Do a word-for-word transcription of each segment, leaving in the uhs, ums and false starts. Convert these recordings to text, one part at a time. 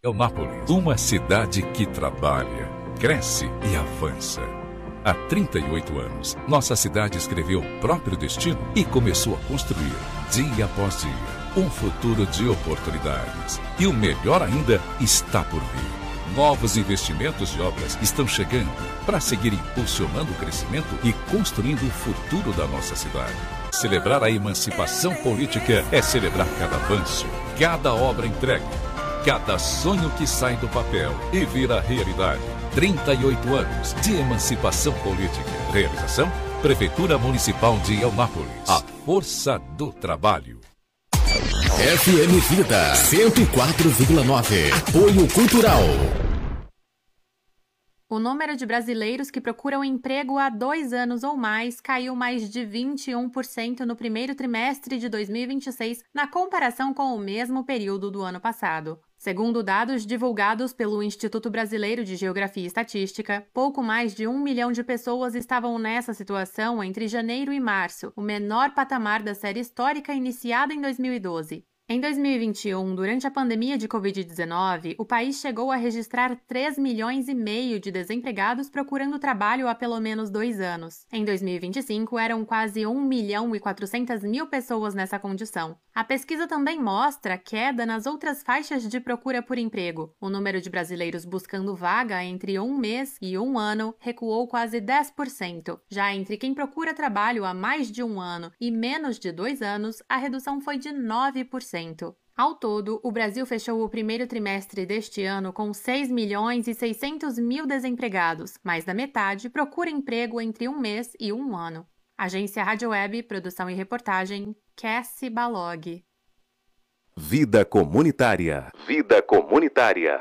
Eunápolis, uma cidade que trabalha, cresce e avança. Há trinta e oito anos, nossa cidade escreveu o próprio destino e começou a construir, dia após dia, um futuro de oportunidades. E o melhor ainda está por vir. Novos investimentos e obras estão chegando para seguir impulsionando o crescimento e construindo o futuro da nossa cidade. Celebrar a emancipação política é celebrar cada avanço, cada obra entregue, cada sonho que sai do papel e vira realidade. trinta e oito anos de emancipação política. Realização: Prefeitura Municipal de Eunápolis. A força do trabalho. F M Vida cento e quatro vírgula nove. Apoio Cultural. O número de brasileiros que procuram emprego há dois anos ou mais caiu mais de vinte e um por cento no primeiro trimestre de dois mil e vinte e seis, na comparação com o mesmo período do ano passado. Segundo dados divulgados pelo Instituto Brasileiro de Geografia e Estatística, pouco mais de um milhão de pessoas estavam nessa situação entre janeiro e março, o menor patamar da série histórica iniciada em dois mil e doze. Em dois mil e vinte e um, durante a pandemia de covid dezenove, o país chegou a registrar três milhões e meio de desempregados procurando trabalho há pelo menos dois anos. Em dois mil e vinte e cinco, eram quase um milhão e quatrocentas mil pessoas nessa condição. A pesquisa também mostra queda nas outras faixas de procura por emprego. O número de brasileiros buscando vaga entre um mês e um ano recuou quase dez por cento. Já entre quem procura trabalho há mais de um ano e menos de dois anos, a redução foi de nove por cento. Ao todo, o Brasil fechou o primeiro trimestre deste ano com seis milhões e seiscentos mil desempregados, mais da metade procura emprego entre um mês e um ano. Agência Rádio Web, produção e reportagem, Cassie Balog. Vida comunitária. Vida comunitária.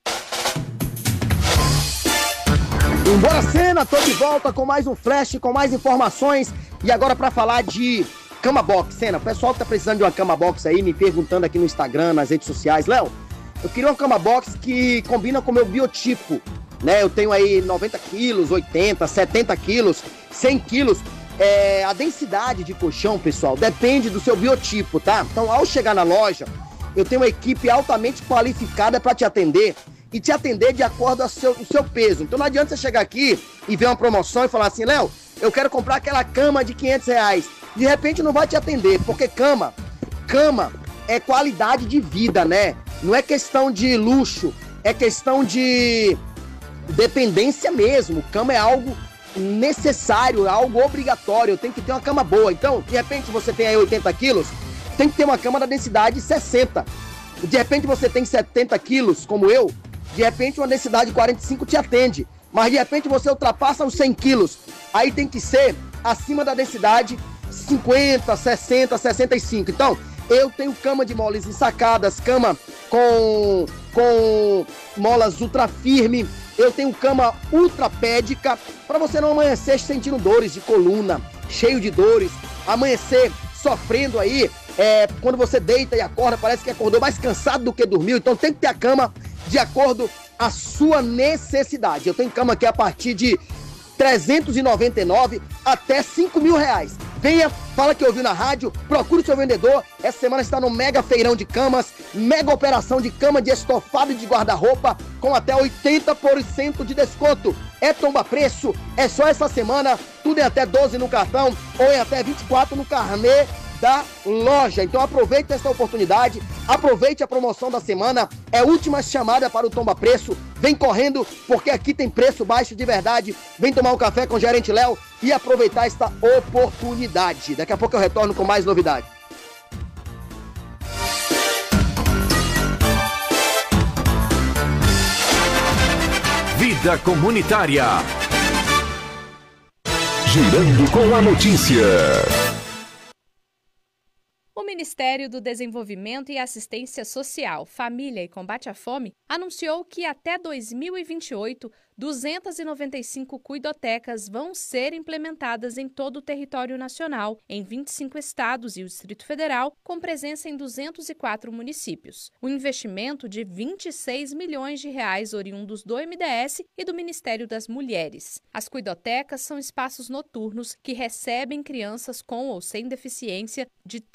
Embora cena, tô de volta com mais um flash, com mais informações. E agora para falar de cama box, Cena. O pessoal que tá precisando de uma cama box aí, me perguntando aqui no Instagram, nas redes sociais. Léo, eu queria uma cama box que combina com o meu biotipo, né? Eu tenho aí noventa quilos, oitenta, setenta quilos, cem quilos. É, a densidade de colchão, pessoal, depende do seu biotipo, tá? Então, ao chegar na loja, eu tenho uma equipe altamente qualificada para te atender e te atender de acordo ao seu, ao seu peso. Então, não adianta você chegar aqui e ver uma promoção e falar assim, Léo, eu quero comprar aquela cama de quinhentos reais. De repente não vai te atender, porque cama, cama é qualidade de vida, né? Não é questão de luxo, é questão de dependência mesmo. Cama é algo necessário, é algo obrigatório, eu tenho que ter uma cama boa. Então, de repente você tem aí oitenta quilos, tem que ter uma cama da densidade sessenta. De repente você tem setenta quilos, como eu, de repente uma densidade quarenta e cinco te atende. Mas de repente você ultrapassa os cem quilos, aí tem que ser acima da densidade cinquenta, sessenta, sessenta e cinco. Então, eu tenho cama de molas ensacadas, cama com, com molas ultra firme, eu tenho cama ultrapédica, para você não amanhecer sentindo dores de coluna, cheio de dores, amanhecer sofrendo aí, é, quando você deita e acorda, parece que acordou mais cansado do que dormiu. Então tem que ter a cama de acordo à sua necessidade. Eu tenho cama aqui a partir de trezentos e noventa e nove até cinco mil reais. Venha, fala que ouviu na rádio, procure o seu vendedor. Essa semana está no mega feirão de camas, mega operação de cama de estofado e de guarda-roupa com até oitenta por cento de desconto. É tomba preço, é só essa semana, tudo em até doze no cartão ou em até vinte e quatro no carnê da loja. Então aproveite esta oportunidade, aproveite a promoção da semana, é a última chamada para o tomba preço. Vem correndo, porque aqui tem preço baixo de verdade. Vem tomar um café com o gerente Léo e aproveitar esta oportunidade. Daqui a pouco eu retorno com mais novidades. Vida comunitária. Girando com a notícia. O Ministério do Desenvolvimento e Assistência Social, Família e Combate à Fome anunciou que até dois mil e vinte e oito, duzentas e noventa e cinco cuidotecas vão ser implementadas em todo o território nacional, em vinte e cinco estados e o Distrito Federal, com presença em duzentos e quatro municípios. O investimento de vinte e seis milhões de reais oriundos do M D S e do Ministério das Mulheres. As cuidotecas são espaços noturnos que recebem crianças com ou sem deficiência de três a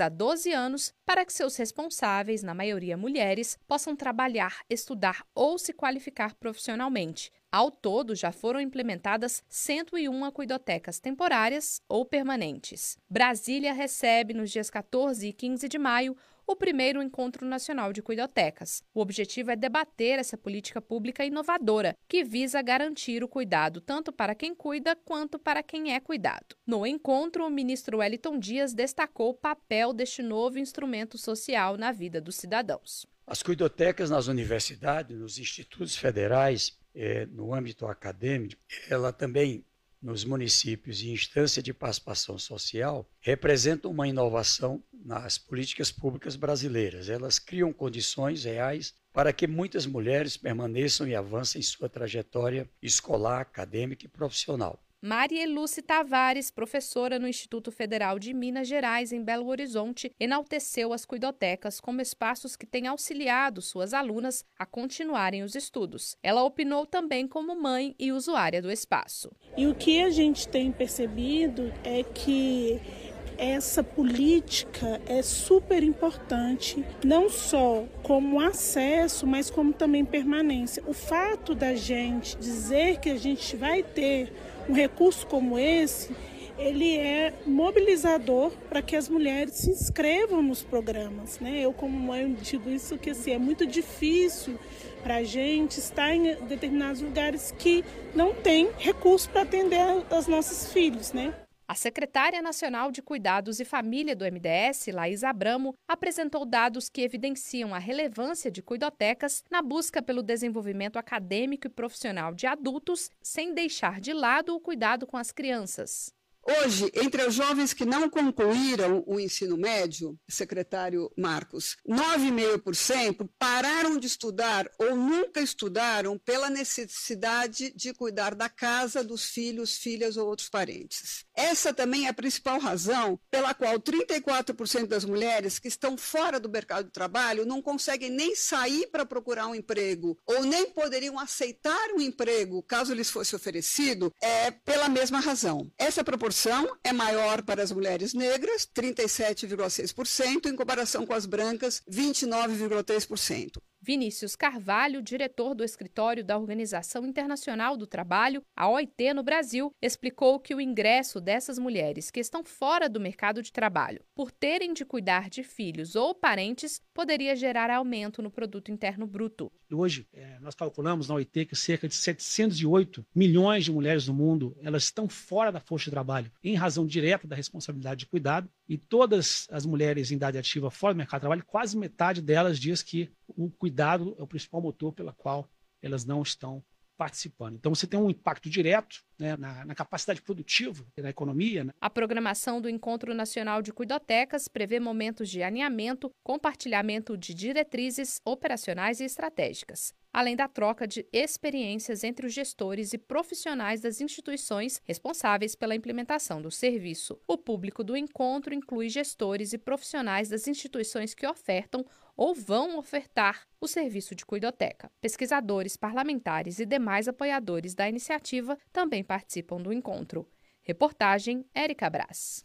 a doze anos para que seus responsáveis, na maioria mulheres, possam trabalhar, estudar ou se qualificar profissionalmente. Ao todo, já foram implementadas cento e uma cuidotecas temporárias ou permanentes. Brasília recebe, nos dias quatorze e quinze de maio, o primeiro Encontro Nacional de Cuidotecas. O objetivo é debater essa política pública inovadora, que visa garantir o cuidado tanto para quem cuida quanto para quem é cuidado. No encontro, o ministro Wellington Dias destacou o papel deste novo instrumento social na vida dos cidadãos. As cuidotecas nas universidades, nos institutos federais, eh, no âmbito acadêmico, ela também, nos municípios e instância de participação social, representam uma inovação nas políticas públicas brasileiras. Elas criam condições reais para que muitas mulheres permaneçam e avancem em sua trajetória escolar, acadêmica e profissional. Maria Lúcia Tavares, professora no Instituto Federal de Minas Gerais, em Belo Horizonte, enalteceu as cuidotecas como espaços que têm auxiliado suas alunas a continuarem os estudos. Ela opinou também como mãe e usuária do espaço. E o que a gente tem percebido é que essa política é super importante, não só como acesso, mas como também permanência. O fato da gente dizer que a gente vai ter um recurso como esse, ele é mobilizador para que as mulheres se inscrevam nos programas, né? Eu, como mãe, digo isso que assim, é muito difícil para a gente estar em determinados lugares que não tem recurso para atender aos nossos filhos, né? A secretária nacional de Cuidados e Família do M D S, Laís Abramo, apresentou dados que evidenciam a relevância de cuidotecas na busca pelo desenvolvimento acadêmico e profissional de adultos, sem deixar de lado o cuidado com as crianças. Hoje, entre os jovens que não concluíram o ensino médio, secretário Marcos, nove vírgula cinco por cento pararam de estudar ou nunca estudaram pela necessidade de cuidar da casa, dos filhos, filhas ou outros parentes. Essa também é a principal razão pela qual trinta e quatro por cento das mulheres que estão fora do mercado de trabalho não conseguem nem sair para procurar um emprego ou nem poderiam aceitar um emprego caso lhes fosse oferecido, é pela mesma razão. Essa proporção é maior para as mulheres negras, trinta e sete vírgula seis por cento, em comparação com as brancas, vinte e nove vírgula três por cento. Vinícius Carvalho, diretor do escritório da Organização Internacional do Trabalho, a O I T no Brasil, explicou que o ingresso dessas mulheres que estão fora do mercado de trabalho, por terem de cuidar de filhos ou parentes, poderia gerar aumento no produto interno bruto. Hoje, é, nós calculamos na O I T que cerca de setecentos e oito milhões de mulheres no mundo, elas estão fora da força de trabalho, em razão direta da responsabilidade de cuidado, e todas as mulheres em idade ativa fora do mercado de trabalho, quase metade delas diz que o cuidado é o principal motor pela qual elas não estão participando. Então você tem um impacto direto, né, na, na capacidade produtiva e na economia. Né? A programação do Encontro Nacional de Cuidotecas prevê momentos de alinhamento, compartilhamento de diretrizes operacionais e estratégicas, além da troca de experiências entre os gestores e profissionais das instituições responsáveis pela implementação do serviço. O público do encontro inclui gestores e profissionais das instituições que ofertam ou vão ofertar o serviço de cuidoteca. Pesquisadores, parlamentares e demais apoiadores da iniciativa também participam do encontro. Reportagem Érica Brás.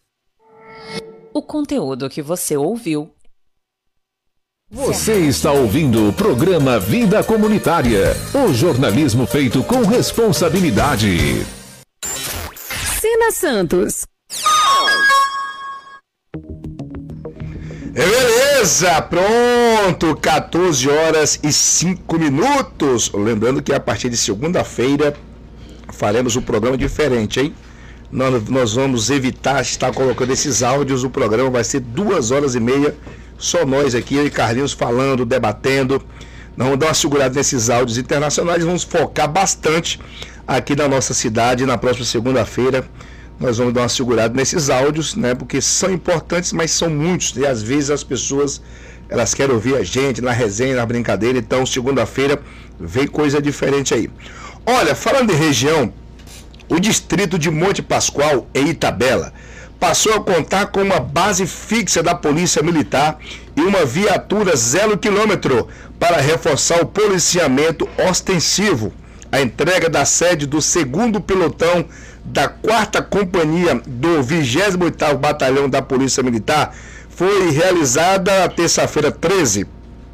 O conteúdo que você ouviu. Você está ouvindo o programa Vida Comunitária, o jornalismo feito com responsabilidade. Sina Santos. Beleza, pronto, quatorze horas e cinco minutos. Lembrando que a partir de segunda-feira faremos um programa diferente, hein? Nós, nós vamos evitar estar colocando esses áudios. O programa vai ser duas horas e meia, só nós aqui, eu e Carlinhos falando, debatendo. Nós vamos dar uma segurada nesses áudios internacionais, vamos focar bastante aqui na nossa cidade. Na próxima segunda-feira nós vamos dar uma segurada nesses áudios, né? Porque são importantes, mas são muitos. E às vezes as pessoas, elas querem ouvir a gente na resenha, na brincadeira. Então, segunda-feira vem coisa diferente aí. Olha, falando em região, o distrito de Monte Pascoal, em Itabela, passou a contar com uma base fixa da Polícia Militar e uma viatura zero quilômetro para reforçar o policiamento ostensivo. A entrega da sede do segundo pelotão da quarta Companhia do vigésimo oitavo Batalhão da Polícia Militar foi realizada na terça-feira treze,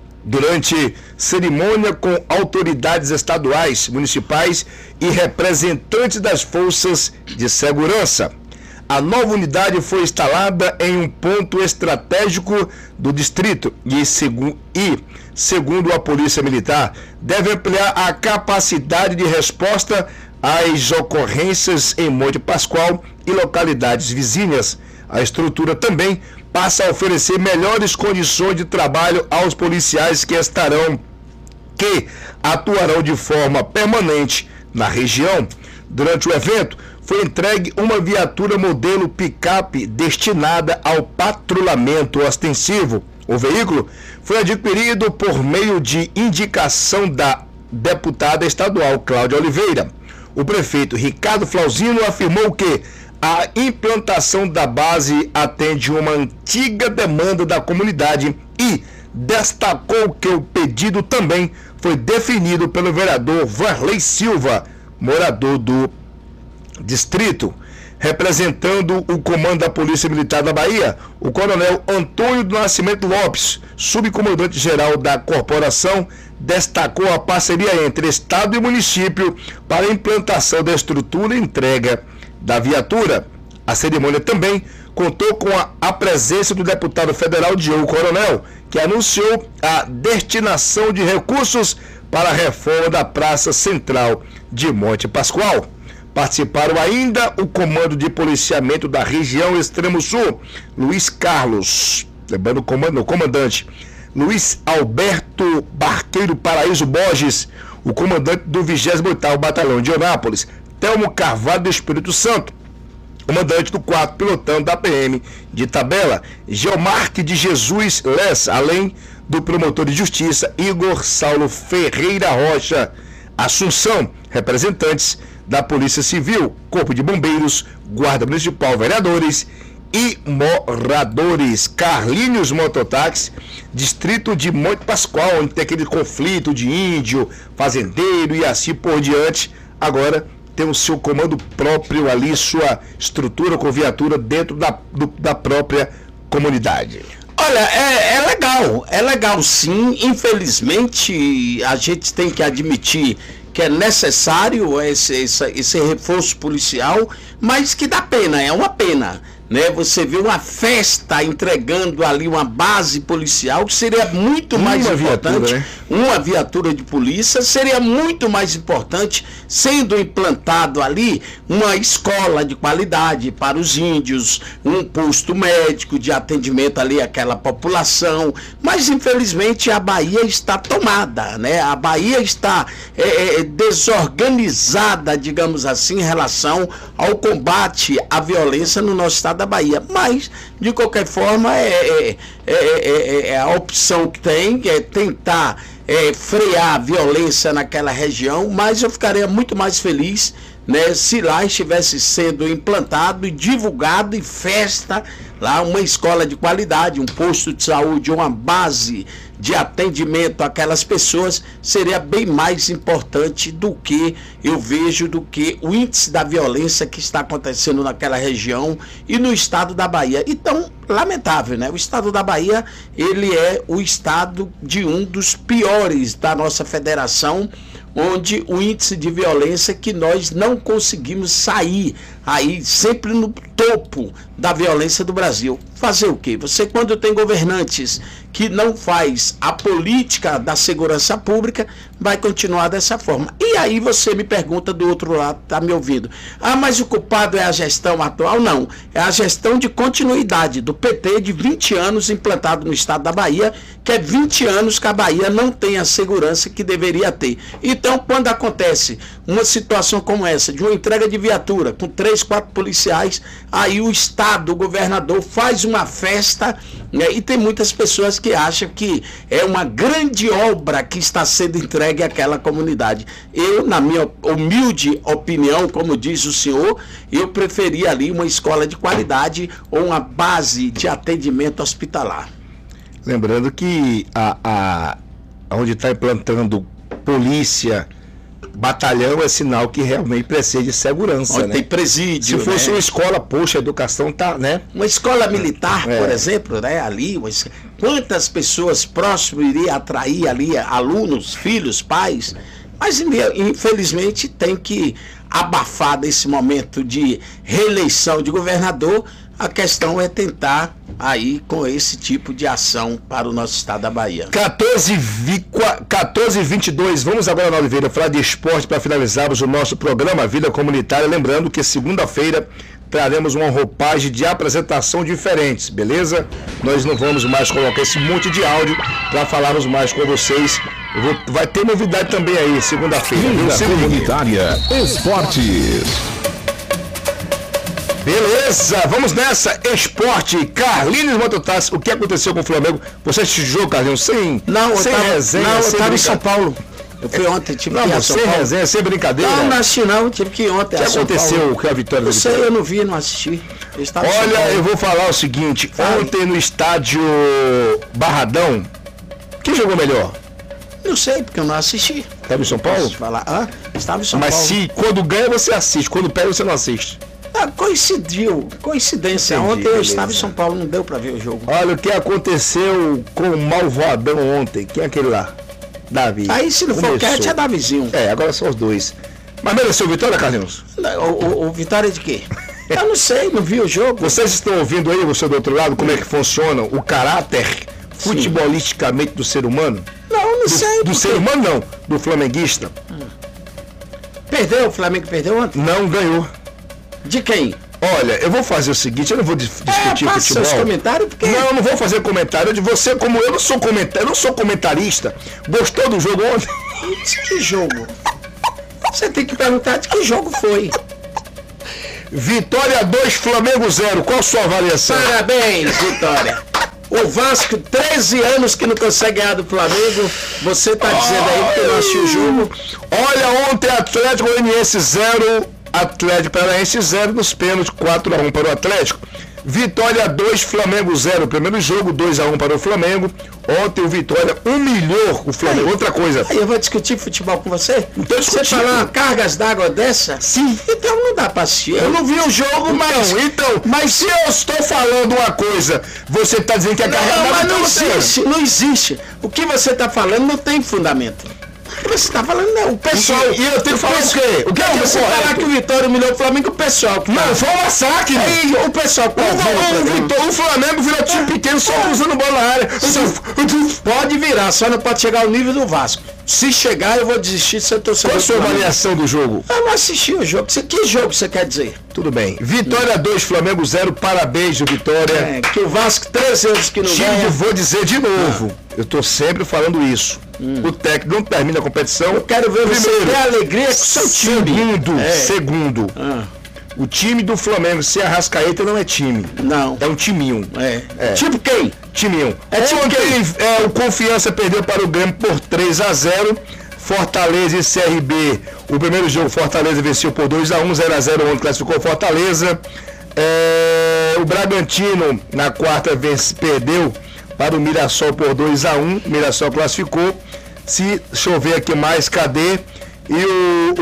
durante cerimônia com autoridades estaduais, municipais e representantes das forças de segurança. A nova unidade foi instalada em um ponto estratégico do distrito e, segu e, segundo a Polícia Militar, deve ampliar a capacidade de resposta às ocorrências em Monte Pascoal e localidades vizinhas. A estrutura também passa a oferecer melhores condições de trabalho aos policiais que estarão, que atuarão de forma permanente na região. Durante o evento, foi entregue uma viatura modelo picape destinada ao patrulhamento ostensivo. O veículo foi adquirido por meio de indicação da deputada estadual Cláudia Oliveira. O prefeito Ricardo Flauzino afirmou que a implantação da base atende uma antiga demanda da comunidade e destacou que o pedido também foi definido pelo vereador Varley Silva, morador do distrito. Representando o comando da Polícia Militar da Bahia, o coronel Antônio do Nascimento Lopes, subcomandante-geral da corporação, destacou a parceria entre Estado e município para a implantação da estrutura e entrega da viatura. A cerimônia também contou com a, a presença do deputado federal Diogo Coronel, que anunciou a destinação de recursos para a reforma da Praça Central de Monte Pascoal. Participaram ainda o Comando de Policiamento da Região Extremo Sul, Luiz Carlos, lembrando o comando, comandante, Luiz Alberto Barqueiro Paraíso Borges, o comandante do vigésimo oitavo Batalhão de Eunápolis, Telmo Carvalho do Espírito Santo, comandante do quarto Pilotão da P M de Tabela, Geomarque de Jesus Lessa, além do promotor de justiça Igor Saulo Ferreira Rocha Assunção, representantes da Polícia Civil, Corpo de Bombeiros, Guarda Municipal, vereadores e moradores. Carlinhos Mototáxi, distrito de Monte Pascoal, onde tem aquele conflito de índio, fazendeiro e assim por diante, agora tem o seu comando próprio ali, sua estrutura com viatura dentro da, do, da própria comunidade. Olha, é, é legal, é legal sim. Infelizmente, a gente tem que admitir que é necessário esse, esse, esse reforço policial, mas que dá pena, é uma pena, né? Você vê uma festa entregando ali uma base policial, que seria muito mais uma importante, viatura, né? Uma viatura de polícia, seria muito mais importante, sendo implantado ali uma escola de qualidade para os índios, um posto médico de atendimento ali àquela população, mas infelizmente a Bahia está tomada, né? A Bahia está é, desorganizada, digamos assim, em relação ao combate à violência no nosso estado da Bahia, mas de qualquer forma é, é, é, é, é a opção que tem, é tentar é, frear a violência naquela região, mas eu ficaria muito mais feliz, né, se lá estivesse sendo implantado e divulgado em festa lá uma escola de qualidade, um posto de saúde, uma base de atendimento àquelas pessoas, seria bem mais importante do que eu vejo, do que o índice da violência que está acontecendo naquela região e no estado da Bahia. Então, lamentável, né? O estado da Bahia, ele é o estado de um dos piores da nossa federação, onde o índice de violência que nós não conseguimos sair aí sempre no topo da violência do Brasil. Fazer o quê? Você, quando tem governantes que não faz a política da segurança pública, vai continuar dessa forma. E aí você me pergunta do outro lado, tá me ouvindo? Ah, mas o culpado é a gestão atual? Não, é a gestão de continuidade do P T de vinte anos implantado no estado da Bahia, que é vinte anos que a Bahia não tem a segurança que deveria ter. Então, quando acontece uma situação como essa, de uma entrega de viatura com três, quatro policiais, aí o estado, o governador faz uma festa, né, e tem muitas pessoas que acham que é uma grande obra que está sendo entregue àquela comunidade. Eu, na minha humilde opinião, como diz o senhor, eu preferia ali uma escola de qualidade ou uma base de atendimento hospitalar. Lembrando que a, a, onde está implantando polícia batalhão é sinal que realmente precisa de segurança, Onde né? tem presídio, Se fosse né? uma escola, poxa, a educação tá, né? Uma escola militar, É. por exemplo, né, ali, mas quantas pessoas próximas iria atrair ali alunos, filhos, pais? Mas infelizmente tem que abafar desse momento de reeleição de governador. A questão é tentar aí com esse tipo de ação para o nosso estado da Bahia. quatorze e vinte e dois, vamos agora na Oliveira falar de esporte para finalizarmos o nosso programa Vida Comunitária. Lembrando que segunda-feira traremos uma roupagem de apresentação diferentes, beleza? Nós não vamos mais colocar esse monte de áudio para falarmos mais com vocês. Eu vou, vai ter novidade também aí, segunda-feira. Vida Comunitária Esportes. Beleza, vamos nessa. Esporte, Carlinhos Mototáxi. O que aconteceu com o Flamengo? Você assistiu, Carlinhos, sem, Não, sem eu tava, resenha, não, eu sem tava em São brincadeira? Paulo. Eu fui ontem, tive Não, que ir a mas São sem Paulo. resenha, sem brincadeira. Não, não assisti não, tive que ir ontem O a que São aconteceu Paulo. com a vitória Eu do sei, Vitória? eu não vi, não assisti. Eu estava em São Olha, Paulo. eu vou falar o seguinte. Fale. Ontem no estádio Barradão, quem jogou melhor? Não sei, porque eu não assisti. Estava em São Paulo? Posso falar? Hã? Estava em São Mas Paulo. se quando ganha você assiste, quando perde você não assiste. Ah, coincidiu, coincidência. Entendi, ontem eu beleza. estava em São Paulo, não deu pra ver o jogo. Olha o que aconteceu com o Malvadão ontem. Quem é aquele lá? Davi. Aí se não for Começou. Cat, é Davizinho. É, agora são os dois. Mas mereceu vitória, Carlinhos? O, o, o Vitória de quê? Eu não sei, não vi o jogo. Vocês estão ouvindo aí, você do outro lado, como é que funciona o caráter futebolisticamente do ser humano? Não, não Do, sei. do por ser quê? humano não, do flamenguista. Perdeu, o Flamengo perdeu ontem? Não ganhou. De quem? Olha, eu vou fazer o seguinte, eu não vou dis- discutir passa futebol. seus comentários, porque- Não, eu não vou fazer comentário de você, como eu não sou comentarista, eu não sou comentarista. Gostou do jogo ontem? De que jogo? Você tem que perguntar de que jogo foi. Vitória dois, Flamengo zero. Qual a sua avaliação? Parabéns, Vitória. O Vasco, treze anos que não consegue ganhar do Flamengo. Você tá dizendo aí que não assistiu o jogo. Olha, ontem Atlético Goianiense zero, Atlético Paranaense zero nos pênaltis, quatro a um para o Atlético. Vitória dois, Flamengo zero. Primeiro jogo, dois a um para o Flamengo. Ontem o Vitória humilhou o Flamengo. Outra coisa. Aí eu vou discutir futebol com você? Então Você discutindo. falar cargas d'água dessa? Sim. Então não dá pra assistir. Eu não vi o jogo, mas então, mas se eu estou falando uma coisa, você está dizendo que é Não, carregado, mas não então você- existe, não existe. O que você está falando não tem fundamento. O que você está falando não. O pessoal. E eu tenho que falar o quê? O que é Não, que é você correto? falar que o Vitória humilhou o Flamengo, o pessoal. Que Não, tá- foi um massacre. Aí, o pessoal que tá ouvindo o O, o, programa. Vitor- o Flamengo virou time pequeno só cruzando bola na área. Pode virar, só não pode chegar ao nível do Vasco. Se chegar, eu vou desistir de ser torcedor. Qual a do sua Flamengo. avaliação do jogo? Eu não assisti o jogo. Você- Que jogo você quer dizer? Tudo bem. Vitória dois, Flamengo zero. Parabéns, Vitória. É, que o Vasco, treze anos que não Time, ganha. eu vou dizer de novo. Eu tô sempre falando isso. O técnico não termina a competição. Eu quero ver você Primeiro. ter alegria com o seu time. Segundo, É. segundo. Ah, O time do Flamengo, se Arrascaeta, não é time. não. É um timinho. É. É. Tipo quem? Timinho. É time Ontem, é, o Confiança perdeu para o Grêmio por três a zero. Fortaleza e C R B. O primeiro jogo, Fortaleza venceu por dois a um, zero a zero, onde classificou Fortaleza. É, o Bragantino, na quarta, vence, perdeu para o Mirassol por dois a um. Mirassol classificou. Se chover aqui mais, cadê? E o,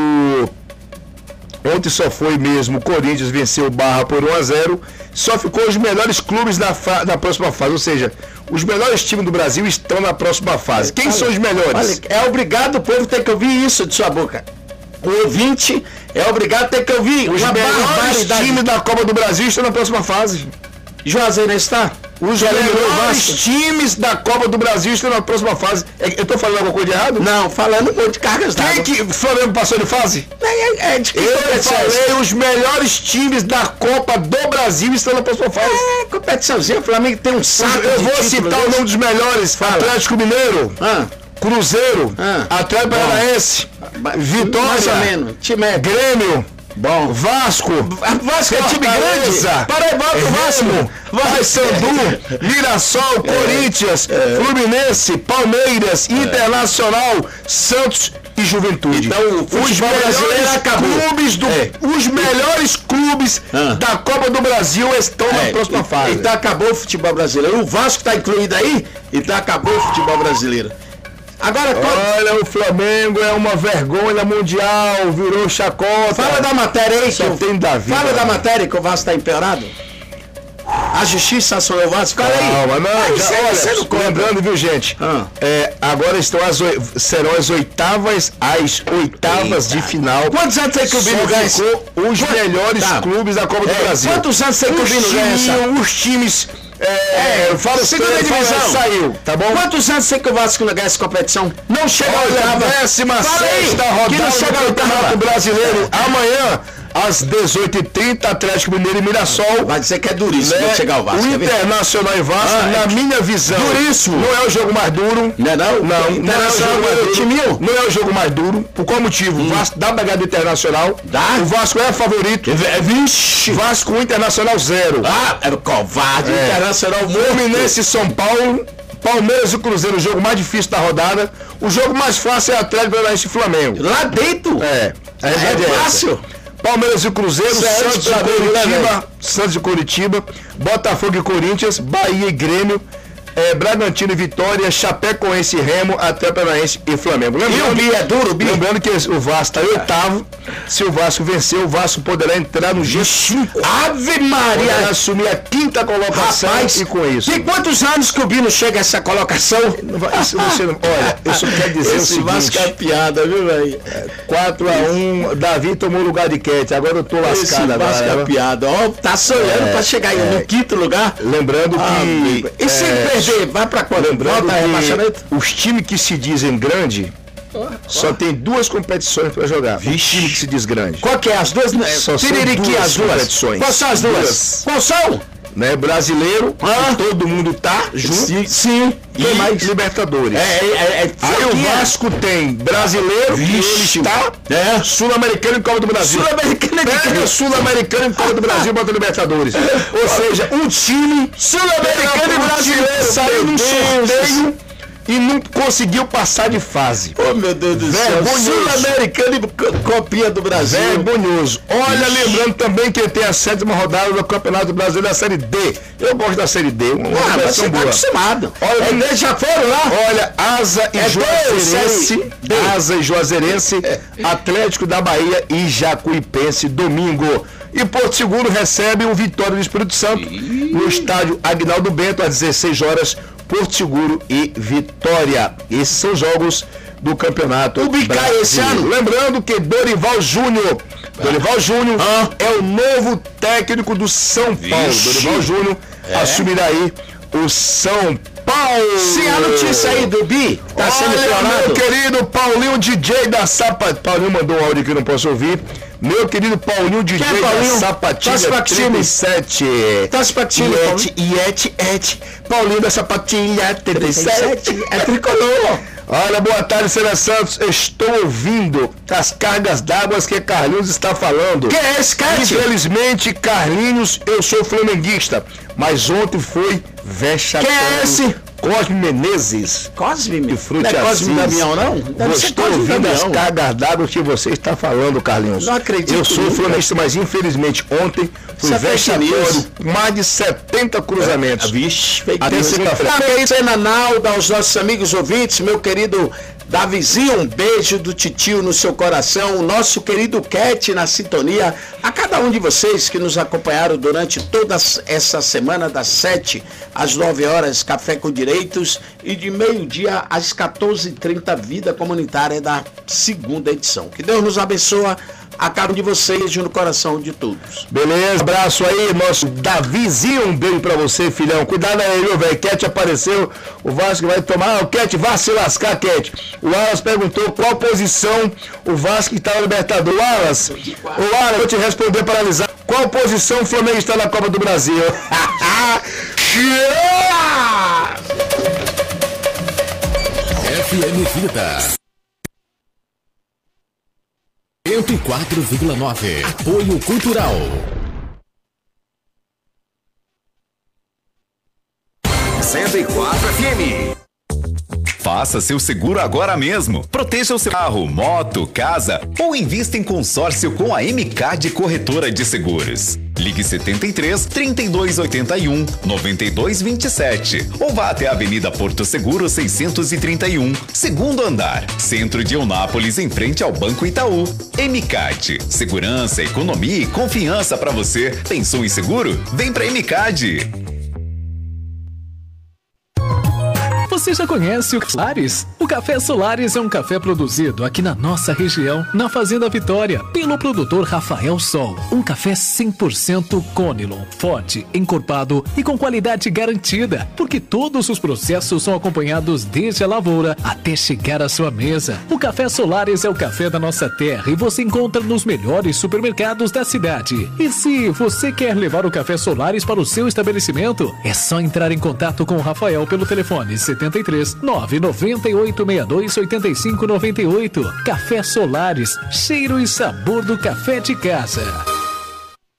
o ontem só foi mesmo o Corinthians venceu o Barra por um a zero. Só ficou os melhores clubes na, fa- na próxima fase. Ou seja, os melhores times do Brasil estão na próxima fase. Quem são os melhores? Olha, é obrigado o povo ter que ouvir isso de sua boca. O ouvinte é obrigado a ter que ouvir. Os uma melhores barbaridade. times da Copa do Brasil estão na próxima fase. Juazeiro está? Os Já eliminou o melhores Vasco? times da Copa do Brasil estão na próxima fase. É- Eu tô falando alguma coisa de errado? Não, falando muito de cargas Quem d'água. que o Flamengo passou de fase? É, é de que Eu competição é essa? falei, os melhores times da Copa do Brasil estão na próxima fase. É, competiçãozinha, o Flamengo tem um saco Eu de vou títulos, citar né? o nome dos melhores: Atlético Mineiro, Ah, Cruzeiro, Ah. Atlético Bom. Paranaense, Vitória, mais ou menos. Time é Grêmio, bom. Vasco, Vasco é time Fortaleza, grande. Para aí, bota o Vasco. Remo, Paysandu, Mirassol, Corinthians, Fluminense, Palmeiras, Internacional, Santos e Juventude. Então, o futebol brasileiro acabou. Clubes do, É. Os melhores clubes Ah. da Copa do Brasil estão na É, próxima e- fase. Então acabou o futebol brasileiro. O Vasco está incluído aí, então acabou o futebol brasileiro. Agora, olha, o Flamengo é uma vergonha mundial, virou chacota. Fala da matéria aí, só que tem Davi. Fala da matéria que o Vasco está empeorado. A justiça acionou o Vasco. Fala aí. Calma, não, Ai, já, você, olha, você não lembrando, viu, gente? Ah. É, agora estão as, serão as oitavas, as oitavas Eita. de final. Quantos anos tem que o Bino ganha? Os Quanto? melhores tá. clubes da Copa é, do Brasil. Quantos anos tem que o Bino ganha? Os times. É, é, eu falo segunda divisão. Saiu, tá bom? Quantos anos tem que o Vasco ganha essa competição? Não chega a oitava. décima sexta rodada do Campeonato Brasileiro. Amanhã, às dezoito e trinta, Atlético Mineiro e Mirassol. Vai dizer que é duríssimo né? chegar ao Vasco. O Internacional e Vasco, ah, na é minha visão. Duríssimo. Não é o jogo mais duro. Não é não? Não, não é o jogo mais duro. Timinho. Não é o jogo mais duro. Por qual motivo? Hum. O Vasco dá pegada do Internacional. Dá? O Vasco é favorito. É, vixe. Vasco um, Internacional zero. Ah, é covarde. É. Internacional Fluminense e São Paulo. Palmeiras e Cruzeiro, o jogo mais difícil da rodada. O jogo mais fácil é Atlético Paranaense e Flamengo. Lá dentro? É. É, é fácil. Palmeiras e Cruzeiro, Santos e Curitiba, Santos e Curitiba, Botafogo e Corinthians, Bahia e Grêmio, é, Bragantino e Vitória, Chapecoense e Remo, até Paranaense e Flamengo. Lembrando, e o é duro, Bi? Lembrando que o Vasco está em oitavo. Se o Vasco vencer, o Vasco poderá entrar no G cinco. Ave Maria! Poderá assumir a quinta colocação. Rapaz, e com isso. Tem quantos anos que o Bino chega a essa colocação? Isso, você não, olha, isso quer dizer Esse o seguinte. Vasco é piada, viu, velho? quatro a um, Davi tomou o lugar de Cat, agora eu tô lascado. Esse agora. Vasco é piada. Ó, tá sonhando é, pra chegar aí é, no quinto lugar. Lembrando ah, que... E se é, perder, vai pra quando? Lembrando que os times que se dizem grande oh, só oh. tem duas competições para jogar. Vixe. O time que se diz grande. Qual que é? As duas? Só são duas, as duas competições. Quais são as duas? duas. Qual são? Né, brasileiro, ah. todo mundo tá junto. Sim. sim. E mais? Libertadores. É, é, é, Aí o Vasco tem brasileiro, Vixe. que ele está, é. Sul-Americano e Copa do Brasil. Sul-Americano Pega Sul-Americano e Copa do Brasil e bota Libertadores. Ou seja, um time Sul-Americano e brasileiro saiu num sorteio e não conseguiu passar de fase. Oh, meu Deus do céu. Sul-Americano e Copinha do Brasil. Vergonhoso. Olha, Ixi. lembrando também que tem a sétima rodada do Campeonato Brasileiro da Série D. Eu gosto da Série D. Uma ah, mas você tá acostumado. Olha, é, já foram lá? Olha, Asa e é Juazeirense. Asa e Juazeirense, é. Atlético da Bahia e Jacuipense, domingo. E Porto Seguro recebe o Vitória do Espírito Santo Ih. no estádio Aguinaldo Bento, às dezesseis horas. Porto Seguro e Vitória. Esses são jogos do Campeonato O Bicai esse ano. Lembrando que Dorival Júnior, ah. Dorival Júnior ah. é o novo técnico do São Paulo. Vixe. Dorival Júnior é. assumirá aí o São Paulo. Sim, a notícia aí do Bi tá sendo Olha, meu querido Paulinho D J da Sapatilha. Paulinho mandou um áudio que eu não posso ouvir. Meu querido Paulinho D J da Sapatilha trinta e sete. Tá Sapatilha, Iete, Iete, Iete. Paulinho da Sapatilha trinta e sete. É tricolor. Olha, boa tarde, Célia Santos. Estou ouvindo as cargas d'água que Carlinhos está falando. Que é esse, cara? Infelizmente, Carlinhos, eu sou flamenguista. Mas ontem foi vexatório. Quem é esse? Cosme Menezes. Cosme Menezes? Não é Cosme Damião, não? Deve Estou ouvindo as cargas d'água que você está falando, Carlinhos. Não acredito. Eu sou flamenguista, mas infelizmente ontem foi você vexatório. Mais de setenta cruzamentos. É, vixe, até sexta-feira. Cena Nalda, aos nossos amigos ouvintes, meu querido Davizinho, um beijo do titio no seu coração, o nosso querido Cat na sintonia, a cada um de vocês que nos acompanharam durante toda essa semana, das sete às nove horas, Café com Direitos, e de meio-dia às quatorze e trinta, Vida Comunitária da segunda edição. Que Deus nos abençoe a cada um de vocês e no coração de todos. Beleza, abraço aí, nosso Davizinho, um beijo pra você, filhão. Cuidado aí, meu velho, Cat apareceu, o Vasco vai tomar, o Cat vai se lascar, Cat. O Wallace perguntou qual posição o Vasco está no Libertadores. Wallace, o Wallace, vou te responder para analisar. Qual posição o Flamengo está na Copa do Brasil? F M Vida cento e quatro vírgula nove. Apoio Cultural. cento e quatro F M. Faça seu seguro agora mesmo. Proteja o seu carro, moto, casa ou invista em consórcio com a M-Card Corretora de Seguros. Ligue setenta e três, trinta e dois oitenta e um, noventa e dois vinte e sete ou vá até a Avenida Porto Seguro seiscentos e trinta e um, segundo andar, centro de Eunápolis, em frente ao Banco Itaú. M-Card, segurança, economia e confiança para você. Pensou em seguro? Vem pra M-Card. Você já conhece o Solares? O Café Solares é um café produzido aqui na nossa região, na Fazenda Vitória, pelo produtor Rafael Sol. Um café cem por cento Conilon, forte, encorpado e com qualidade garantida, porque todos os processos são acompanhados desde a lavoura até chegar à sua mesa. O Café Solares é o café da nossa terra e você encontra nos melhores supermercados da cidade. E se você quer levar o Café Solares para o seu estabelecimento, é só entrar em contato com o Rafael pelo telefone setenta e três, nove nove oito, seis dois oito cinco nove oito. Café Solares, cheiro e sabor do café de casa.